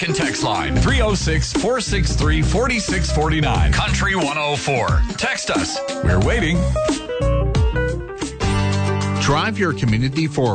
Text line 306-463-4649. Country 104. Text us. We're waiting. Drive your community forward.